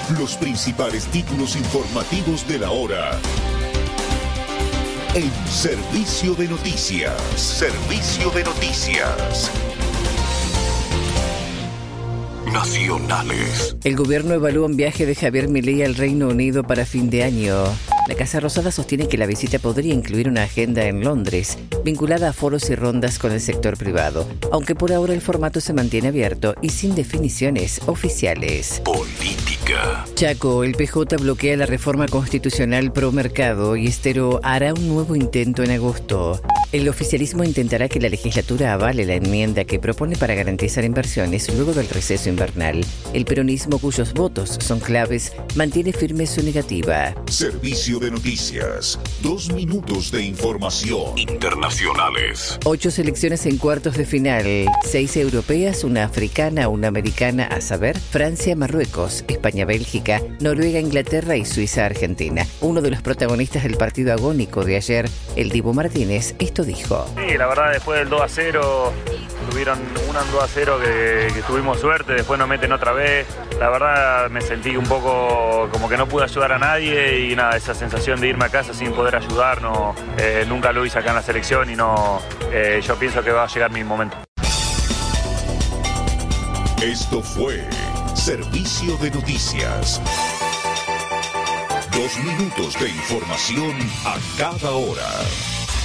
Los principales títulos informativos de la hora. En Servicio de Noticias. Servicio de Noticias. Nacionales. El gobierno evalúa un viaje de Javier Milei al Reino Unido para fin de año. La Casa Rosada sostiene que la visita podría incluir una agenda en Londres, vinculada a foros y rondas con el sector privado, aunque por ahora el formato se mantiene abierto y sin definiciones oficiales. Política. Chaco, el PJ bloquea la reforma constitucional pro mercado y Estero hará un nuevo intento en agosto. El oficialismo intentará que la legislatura avale la enmienda que propone para garantizar inversiones luego del receso invernal. El peronismo, cuyos votos son claves, mantiene firme su negativa. Servicio de Noticias. 2 minutos de información. Internacionales. 8 selecciones en cuartos de final. 6 europeas, una africana, una americana, a saber, Francia, Marruecos, España, Bélgica, Noruega, Inglaterra y Suiza, Argentina. Uno de los protagonistas del partido agónico de ayer, el Dibu Martínez, esto dijo. Sí, la verdad, después del 2-0, tuvieron un 2-0 que tuvimos suerte, después nos meten otra vez. La verdad me sentí un poco como que no pude ayudar a nadie y nada, esa sensación de irme a casa sin poder ayudar, no, nunca lo hice acá en la selección y no, yo pienso que va a llegar mi momento. Esto fue Servicio de Noticias. 2 minutos de información a cada hora.